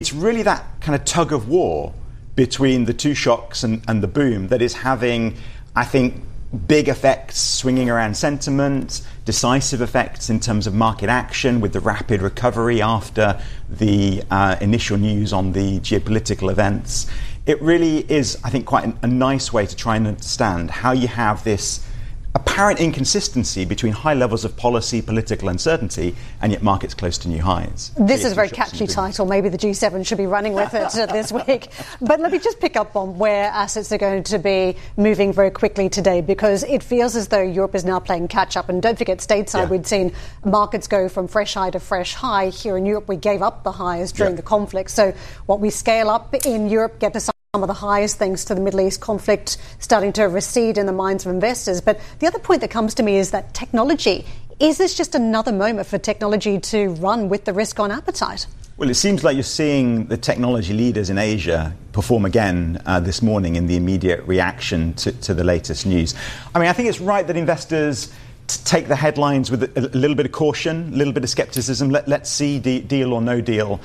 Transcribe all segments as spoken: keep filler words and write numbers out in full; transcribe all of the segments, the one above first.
it's really that kind of tug of war between the two shocks and, and the boom that is having, I think, big effects swinging around sentiment, decisive effects in terms of market action with the rapid recovery after the uh, initial news on the geopolitical events. It really is, I think, quite an, a nice way to try and understand how you have this apparent inconsistency between high levels of policy, political uncertainty, and yet markets close to new highs. This is a very catchy title. Maybe the G seven should be running with it this week. But let me just pick up on where assets are going to be moving very quickly today, because it feels as though Europe is now playing catch-up. And don't forget, stateside, yeah. we'd seen markets go from fresh high to fresh high. Here in Europe, we gave up the highs during yeah. the conflict. So what we scale up in Europe, get to some Some of the highest thanks to the Middle East conflict starting to recede in the minds of investors. But the other point that comes to me is that technology. Is this just another moment for technology to run with the risk-on appetite? Well, it seems like you're seeing the technology leaders in Asia perform again uh, this morning in the immediate reaction to, to the latest news. I mean, I think it's right that investors t- take the headlines with a, a little bit of caution, a little bit of skepticism. Let, let's see de- deal or no deal.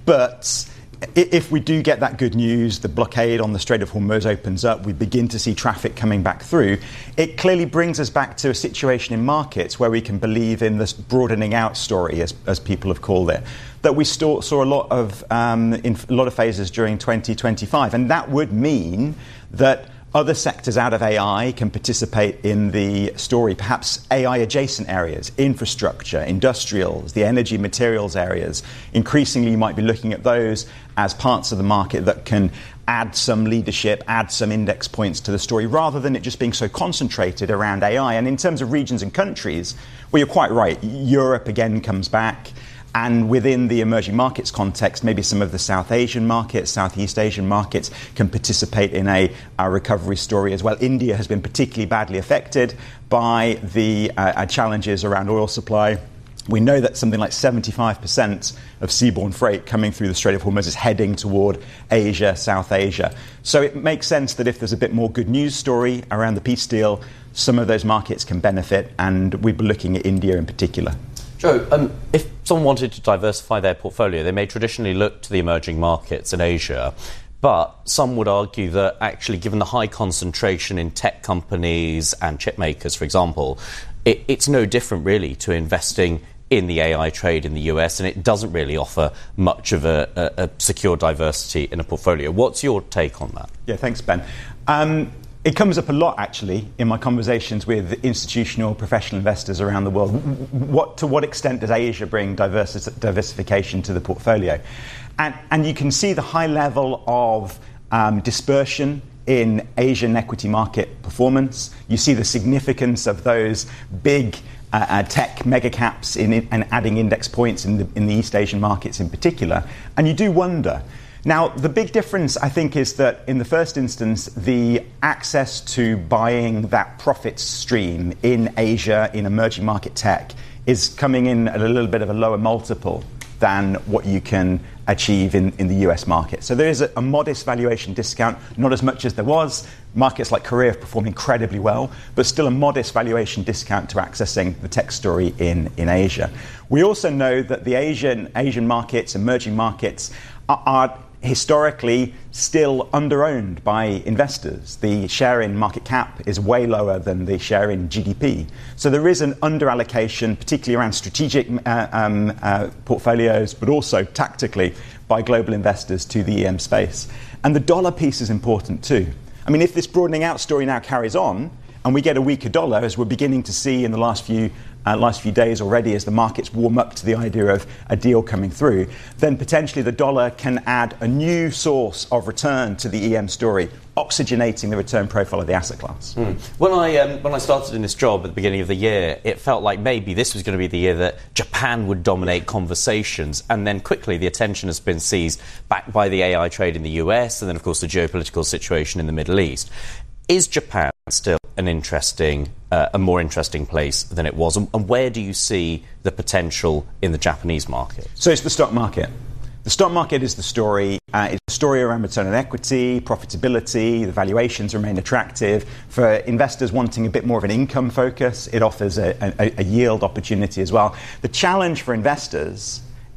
But if we do get that good news, the blockade on the Strait of Hormuz opens up, we begin to see traffic coming back through, it clearly brings us back to a situation in markets where we can believe in this broadening out story, as, as people have called it, that we saw, saw a lot of um, in a lot of phases during twenty twenty-five. And that would mean that other sectors out of A I can participate in the story, perhaps A I-adjacent areas, infrastructure, industrials, the energy materials areas. Increasingly, you might be looking at those as parts of the market that can add some leadership, add some index points to the story, rather than it just being so concentrated around A I. And in terms of regions and countries, well, you're quite right. Europe, again, comes back. And within the emerging markets context, maybe some of the South Asian markets, Southeast Asian markets can participate in a, a recovery story as well. India has been particularly badly affected by the uh, challenges around oil supply. We know that something like seventy-five percent of seaborne freight coming through the Strait of Hormuz is heading toward Asia, South Asia. So it makes sense that if there's a bit more good news story around the peace deal, some of those markets can benefit, and we'd be looking at India in particular. Joe, um, if someone wanted to diversify their portfolio, they may traditionally look to the emerging markets in Asia, but some would argue that actually, given the high concentration in tech companies and chip makers, for example, it, it's no different really to investing in the A I trade in the U S, and it doesn't really offer much of a, a, a secure diversity in a portfolio. What's your take on that? Yeah, thanks, Ben. Um, It comes up a lot, actually, in my conversations with institutional professional investors around the world. What, to what extent does Asia bring diversi- diversification to the portfolio? And, and you can see the high level of um, dispersion in Asian equity market performance. You see the significance of those big uh, uh, tech mega caps in, in, and adding index points in the, in the East Asian markets in particular. And you do wonder. Now, the big difference, I think, is that in the first instance, the access to buying that profit stream in Asia, in emerging market tech, is coming in at a little bit of a lower multiple than what you can achieve in, in the U S market. So there is a, a modest valuation discount, not as much as there was. Markets like Korea have performed incredibly well, but still a modest valuation discount to accessing the tech story in, in Asia. We also know that the Asian, Asian markets, emerging markets, are, are historically still under-owned by investors. The share in market cap is way lower than the share in G D P. So there is an under-allocation, particularly around strategic uh, um, uh, portfolios, but also tactically by global investors to the E M space. And the dollar piece is important too. I mean, if this broadening out story now carries on, and we get a weaker dollar, as we're beginning to see in the last few uh, last few days already as the markets warm up to the idea of a deal coming through, then potentially the dollar can add a new source of return to the E M story, oxygenating the return profile of the asset class. Mm. When I um, when I started in this job at the beginning of the year, it felt like maybe this was going to be the year that Japan would dominate conversations, and then quickly the attention has been seized back by the A I trade in the U S, and then of course the geopolitical situation in the Middle East. Is Japan still an interesting, uh, a more interesting place than it was? And, and where do you see the potential in the Japanese market? So it's the stock market. The stock market is the story. Uh, it's a story around return on equity, profitability. The valuations remain attractive. For investors wanting a bit more of an income focus, it offers a, a, a yield opportunity as well. The challenge for investors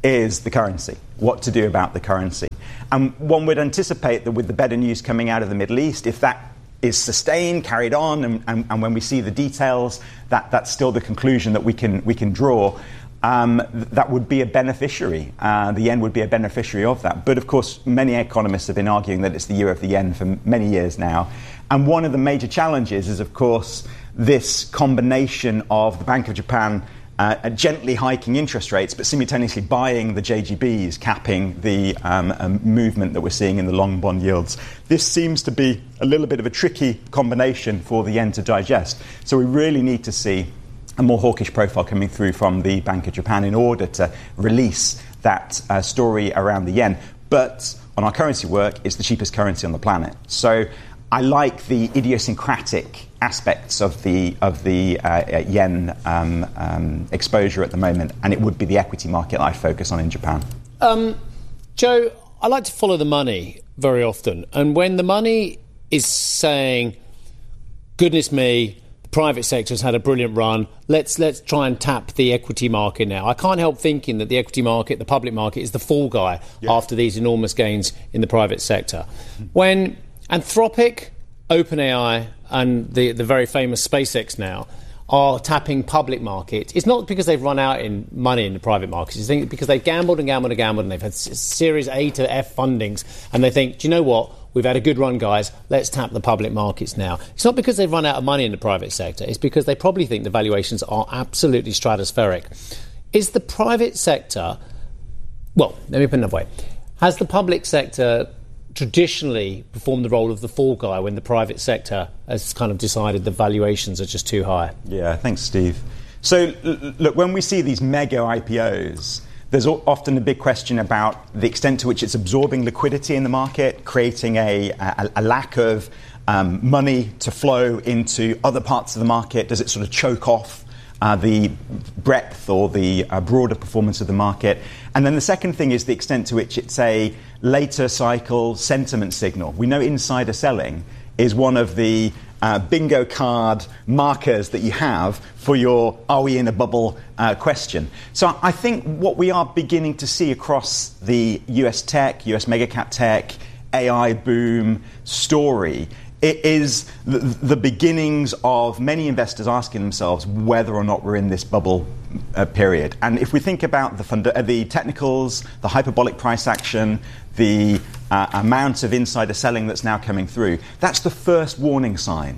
is the currency, what to do about the currency. And one would anticipate that with the better news coming out of the Middle East, if that is sustained, carried on, and, and, and when we see the details, that, that's still the conclusion that we can we can draw. Um, that would be a beneficiary. Uh, the yen would be a beneficiary of that. But of course, many economists have been arguing that it's the year of the yen for many years now. And one of the major challenges is, of course, this combination of the Bank of Japan uh, gently hiking interest rates, but simultaneously buying the J G Bs, capping the um, um, movement that we're seeing in the long bond yields. This seems to be a little bit of a tricky combination for the yen to digest. So we really need to see a more hawkish profile coming through from the Bank of Japan in order to release that uh, story around the yen. But on our currency work, it's the cheapest currency on the planet. So I like the idiosyncratic aspects of the of the uh, yen um, um, exposure at the moment, and it would be the equity market I'd focus on in Japan. Um, Joe, I like to follow the money very often, and when the money is saying, goodness me, private sector has had a brilliant run. Let's let's try and tap the equity market now. I can't help thinking that the equity market, the public market, is the fall guy yeah. after these enormous gains in the private sector. When Anthropic, OpenAI, and the, the very famous SpaceX now are tapping public market, it's not because they've run out in money in the private markets. It's because they've gambled and gambled and gambled, and they've had Series A to F fundings, and they think, do you know what? We've had a good run, guys. Let's tap the public markets now. It's not because they've run out of money in the private sector. It's because they probably think the valuations are absolutely stratospheric. Is the private sector... Well, let me put it another way. Has the public sector traditionally performed the role of the fall guy when the private sector has kind of decided the valuations are just too high? Yeah, thanks, Steve. So, l- look, when we see these mega I P Os... there's often a big question about the extent to which it's absorbing liquidity in the market, creating a, a, a lack of um, money to flow into other parts of the market. Does it sort of choke off uh, the breadth or the uh, broader performance of the market? And then the second thing is the extent to which it's a later cycle sentiment signal. We know insider selling is one of the Uh, bingo card markers that you have for your are we in a bubble uh, question. So I think what we are beginning to see across the U S tech, U S megacap tech, A I boom story, it is the, the beginnings of many investors asking themselves whether or not we're in this bubble uh, period. And if we think about the, fund- uh, the technicals, the hyperbolic price action, the uh, amount of insider selling that's now coming through, that's the first warning sign.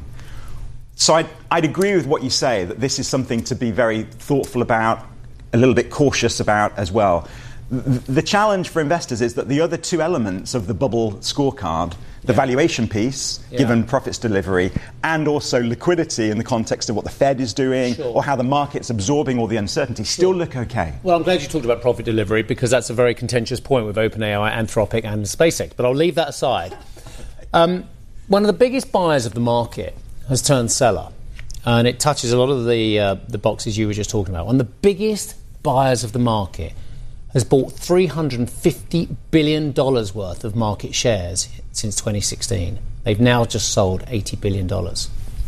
So I'd, I'd agree with what you say, that this is something to be very thoughtful about, a little bit cautious about as well. The challenge for investors is that the other two elements of the bubble scorecard, the yeah. valuation piece, yeah. given profits delivery, and also liquidity in the context of what the Fed is doing sure. or how the market's absorbing all the uncertainty, still sure. look okay. Well, I'm glad you talked about profit delivery, because that's a very contentious point with OpenAI, Anthropic and SpaceX. But I'll leave that aside. Um, one of the biggest buyers of the market has turned seller, and it touches a lot of the uh, the boxes you were just talking about. One of the biggest buyers of the market has bought three hundred fifty billion dollars worth of market shares since twenty sixteen. They've now just sold eighty billion dollars.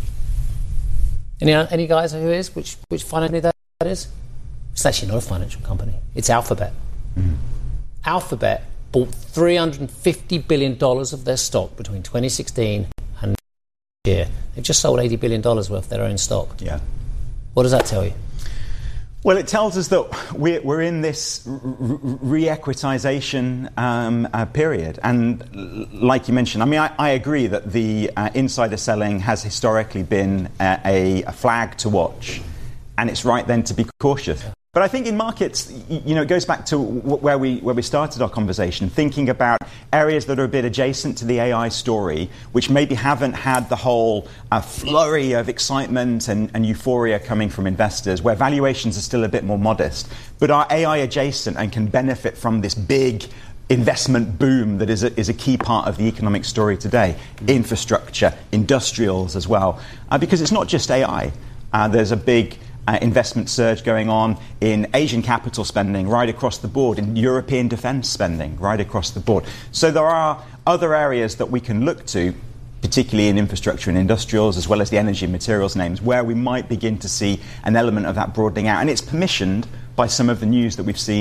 Any any guys who is? Which which financial that is? It's actually not a financial company. It's Alphabet. Mm. Alphabet bought three hundred fifty billion dollars of their stock between twenty sixteen and next year. They've just sold eighty billion dollars worth of their own stock. Yeah. What does that tell you? Well, it tells us that we're, we're in this re-equitization um, uh, period. And l- like you mentioned, I mean, I, I agree that the uh, insider selling has historically been uh, a, a flag to watch. And it's right then to be cautious. But I think in markets, you know, it goes back to w- where we where we started our conversation, thinking about areas that are a bit adjacent to the A I story, which maybe haven't had the whole uh, flurry of excitement and, and euphoria coming from investors, where valuations are still a bit more modest, but are A I adjacent and can benefit from this big investment boom that is a, is a key part of the economic story today. Infrastructure, industrials as well, uh, because it's not just A I. Uh, there's a big Uh, investment surge going on in Asian capital spending right across the board, in European defence spending right across the board. So there are other areas that we can look to, particularly in infrastructure and industrials, as well as the energy and materials names, where we might begin to see an element of that broadening out. And it's permissioned by some of the news that we've seen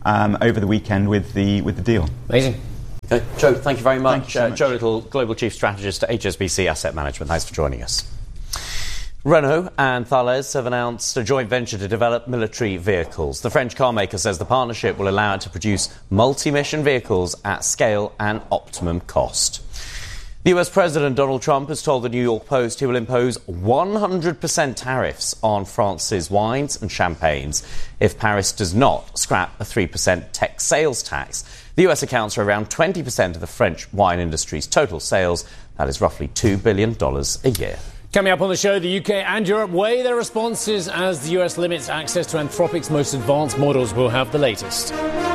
um, over the weekend with the with the deal. Amazing. Okay. Joe, thank you very much. Thank you so uh, much. Joe Little, Global Chief Strategist at H S B C Asset Management. Thanks for joining us. Renault and Thales have announced a joint venture to develop military vehicles. The French car maker says the partnership will allow it to produce multi-mission vehicles at scale and optimum cost. The U S President Donald Trump has told the New York Post he will impose one hundred percent tariffs on France's wines and champagnes if Paris does not scrap a three percent tech sales tax. The U S accounts for around twenty percent of the French wine industry's total sales. That is roughly two billion dollars a year. Coming up on the show, the U K and Europe weigh their responses as the U S limits access to Anthropic's most advanced models. We'll have the latest.